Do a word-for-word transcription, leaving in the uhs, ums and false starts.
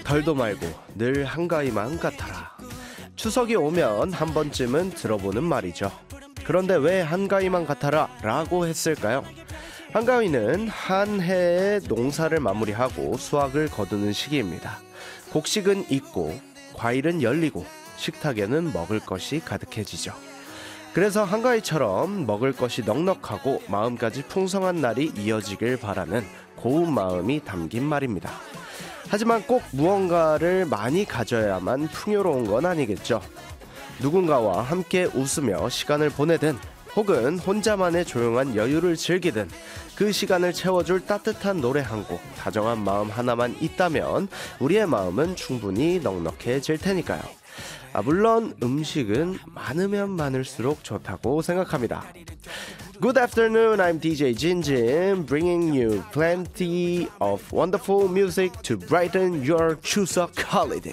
덜도 말고 늘 한가위만 같아라. 추석이 오면 한 번쯤은 들어보는 말이죠. 그런데 왜 한가위만 같아라 라고 했을까요? 한가위는 한 해의 농사를 마무리하고 수확을 거두는 시기입니다. 곡식은 익고 과일은 열리고 식탁에는 먹을 것이 가득해지죠. 그래서 한가위처럼 먹을 것이 넉넉하고 마음까지 풍성한 날이 이어지길 바라는 고운 마음이 담긴 말입니다. 하지만 꼭 무언가를 많이 가져야만 풍요로운 건 아니겠죠. 누군가와 함께 웃으며 시간을 보내든 혹은 혼자만의 조용한 여유를 즐기든 그 시간을 채워줄 따뜻한 노래 한 곡, 다정한 마음 하나만 있다면 우리의 마음은 충분히 넉넉해질 테니까요. 아, 물론 음식은 많으면 많을수록 좋다고 생각합니다. Good afternoon, I'm 디제이 진진, bringing you plenty of wonderful music to brighten your 추석 holiday.